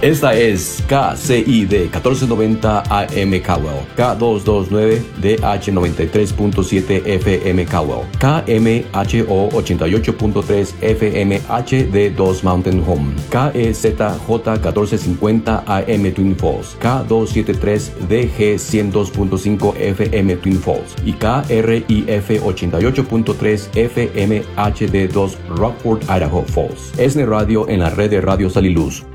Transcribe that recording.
Esta es KCID 1490 AM Caldwell, K229DH 93.7 FM Caldwell, KMHO 88.3 FM HD2 Mountain Home, KEZJ 1450 AM Twin Falls, K273DG 102.5 FM Twin Falls y KRIF 88.3 FM HD2 Rockford, Idaho Falls. ESNE Radio en la red de Radio Sal y Luz.